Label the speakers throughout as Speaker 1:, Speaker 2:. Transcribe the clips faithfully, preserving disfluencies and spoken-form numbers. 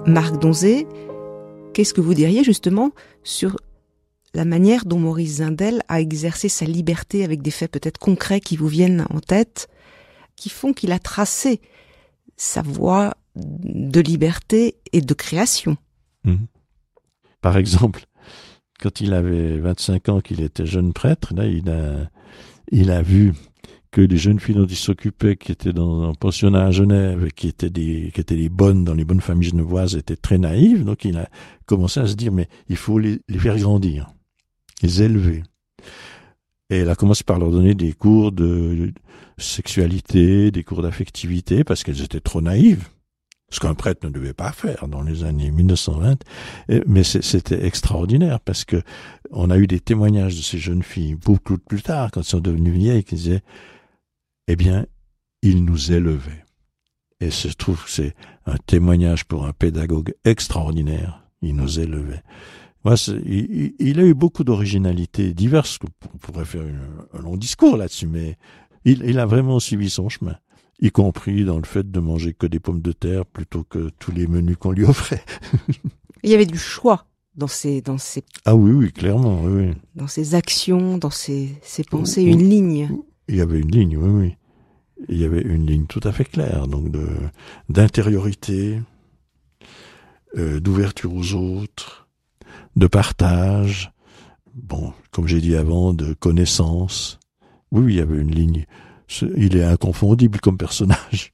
Speaker 1: Marc Donzé, qu'est-ce que vous diriez justement sur la manière dont Maurice Zindel a exercé sa liberté avec des faits peut-être concrets qui vous viennent en tête, qui font qu'il a tracé sa voie de liberté et de création?
Speaker 2: Mmh. Par exemple, quand il avait vingt-cinq ans, qu'il était jeune prêtre, là, il a, il a vu que les jeunes filles dont il s'occupait, qui étaient dans un pensionnat à Genève, qui étaient des, qui étaient les bonnes, dans les bonnes familles genevoises, étaient très naïves. Donc il a commencé à se dire, mais il faut les, les faire grandir, les élever. Et elle a commencé par leur donner des cours de sexualité, des cours d'affectivité, parce qu'elles étaient trop naïves. Ce qu'un prêtre ne devait pas faire dans les années mille neuf cent vingt. Mais c'était extraordinaire, parce que on a eu des témoignages de ces jeunes filles, beaucoup plus tard, quand elles sont devenues vieilles, qui disaient, eh bien, il nous élevait. Et je trouve que c'est un témoignage pour un pédagogue extraordinaire. Il nous élevait. Moi, il, il a eu beaucoup d'originalités diverses. On pourrait faire une, un long discours là-dessus, mais il, il a vraiment suivi son chemin, y compris dans le fait de manger que des pommes de terre plutôt que tous les menus qu'on lui offrait.
Speaker 1: Il y avait du choix dans ses, dans ses...
Speaker 2: Ah oui, oui, clairement, oui, oui.
Speaker 1: Dans ses actions, dans ses, ses pensées, oh, une oh, ligne.
Speaker 2: Il y avait une ligne, oui, oui. Il y avait une ligne tout à fait claire, donc de d'intériorité, euh, d'ouverture aux autres, de partage, bon, comme j'ai dit avant, de connaissance. Oui, oui, il y avait une ligne. Il est inconfondible comme personnage.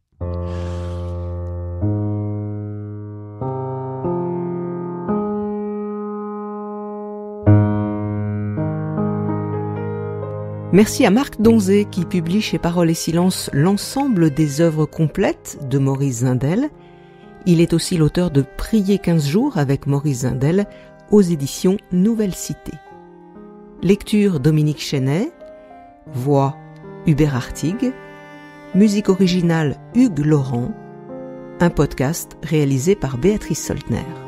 Speaker 1: Merci à Marc Donzé qui publie chez Paroles et Silence l'ensemble des œuvres complètes de Maurice Zindel. Il est aussi l'auteur de Prier quinze jours avec Maurice Zindel aux éditions Nouvelle Cité. Lecture Dominique Chenet, voix Hubert Artigue, musique originale Hugues Laurent, un podcast réalisé par Béatrice Soltner.